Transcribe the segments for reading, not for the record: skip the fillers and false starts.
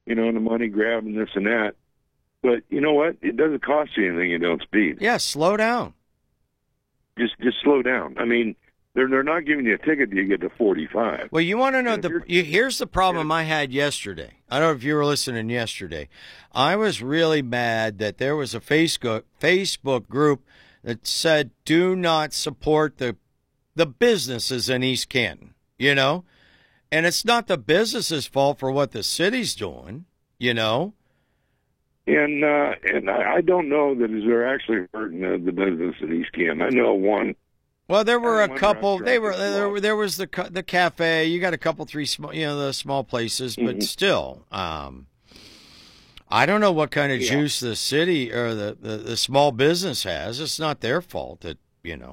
and the money grab and this and that. But you know what? It doesn't cost you anything you don't speed. Yeah, slow down. Just slow down. I mean, they're not giving you a ticket till you get to 45. Well, you want to know here's the problem I had yesterday. I don't know if you were listening yesterday. I was really mad that there was a Facebook group that said do not support the businesses in East Canton, And it's not the business's fault for what the city's doing, And I don't know that they're actually hurting the business in East Canton. I know one. Well, there were a couple. There was the cafe. You got a couple, three small, the small places, but still, I don't know what kind of juice the city or the small business has. It's not their fault that And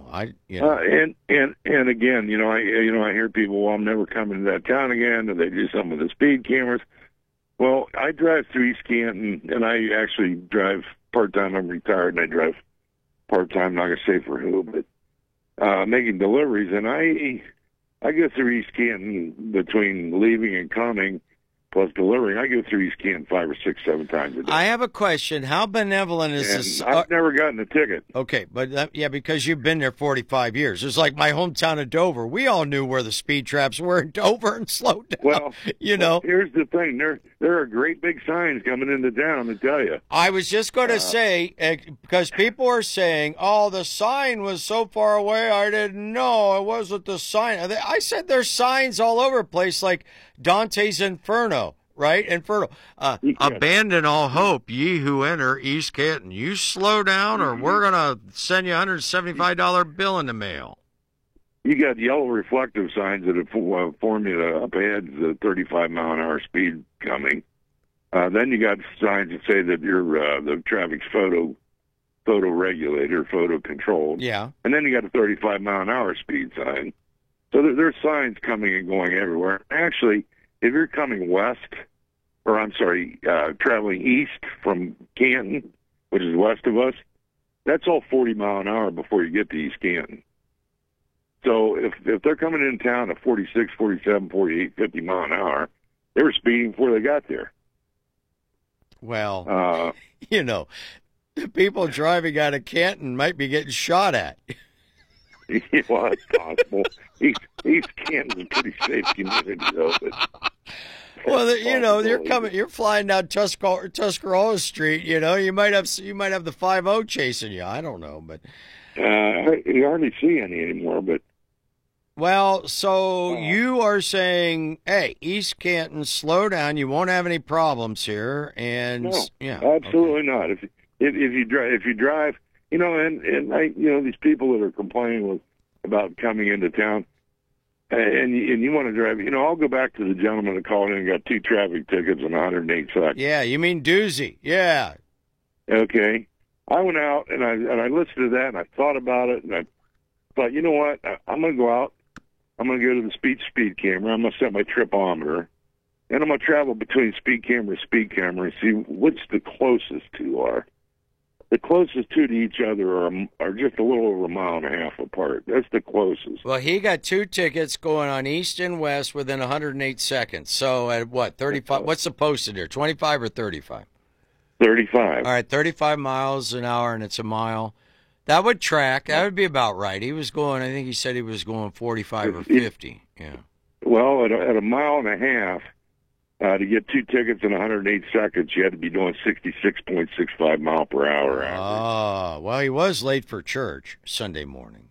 again, I hear people, well, I'm never coming to that town again. Or they do some of the speed cameras. Well, I drive through East Canton, and I actually drive part-time. I'm retired, and I drive part-time. Not going to say for who, but making deliveries. And I go through East Canton between leaving and coming, plus delivering. I go through East Canton 5 or 6, 7 times a day. I have a question. How benevolent is this? I've never gotten a ticket. Okay, but because you've been there 45 years. It's like my hometown of Dover. We all knew where the speed traps were in Dover and slowed down. Well, here's the thing. There are great big signs coming into town to tell you. I was just going to say, because people are saying, oh, the sign was so far away, I didn't know. It wasn't the sign. I said there's signs all over the place like Dante's Inferno. Right? Inferno. Abandon all hope, ye who enter East Canton. You slow down or we're going to send you a $175 bill in the mail. You got yellow reflective signs that inform you up ahead the 35-mile-an-hour speed coming. Then you got signs that say that you're the traffic's photo regulator, photo controlled. Yeah. And then you got a 35-mile-an-hour speed sign. So there's signs coming and going everywhere. Actually, if you're coming traveling east from Canton, which is west of us, that's all 40 mile an hour before you get to East Canton. So if they're coming in town at 46, 47, 48, 50 mile an hour, they were speeding before they got there. Well, the people driving out of Canton might be getting shot at. Well, it's possible. East Canton's a pretty safe community, though. But well, you're flying down Tuscarora Street. You might have the 5-0 chasing you. I don't know, but you hardly see any anymore. But well, so you are saying, hey, East Canton, slow down. You won't have any problems here, and no, absolutely not. If you drive. And these people that are complaining about coming into town, and you want to drive, I'll go back to the gentleman that called in and got 2 traffic tickets in 108 seconds. Yeah, you mean Doozy? Yeah. Okay. I went out and I listened to that and I thought about it and I thought, you know what? I'm going to go out. I'm going to go to the speed camera. I'm going to set my tripometer, and I'm going to travel between speed camera and see which the closest 2 are. The closest 2 to each other are just a little over a mile and a half apart. That's the closest. Well, he got 2 tickets going on east and west within 108 seconds. So at what, 35? What's the posted here, 25 or 35? 35. All right, 35 miles an hour, and it's a mile. That would track. That would be about right. He was going, I think he said he was going 45 or 50. Yeah. Well, at a mile and a half, to get 2 tickets in 108 seconds, you had to be doing 66.65 mile per hour average. Oh, well, he was late for church Sunday morning.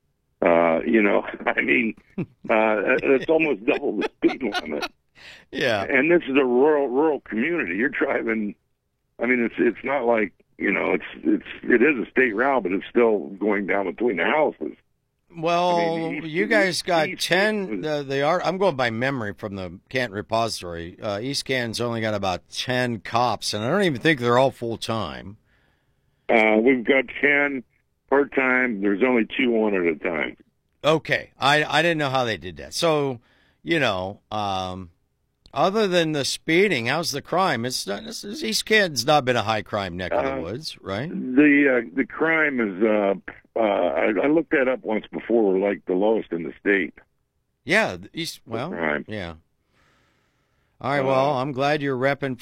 That's almost double the speed limit. Yeah. And this is a rural community. You're driving. I mean, it's not like it is a state route, but it's still going down between the houses. Well, you guys got 10. I'm going by memory from the Canton Repository. East Canton's only got about 10 cops, and I don't even think they're all full time. We've got 10 part time. There's only 2 on at a time. Okay, I didn't know how they did that. So, other than the speeding, how's the crime? East Canton's not been a high crime neck of the woods, right? The crime is. I looked that up once before. We're like the lowest in the state. Yeah, yeah. All right. Well, I'm glad you're repping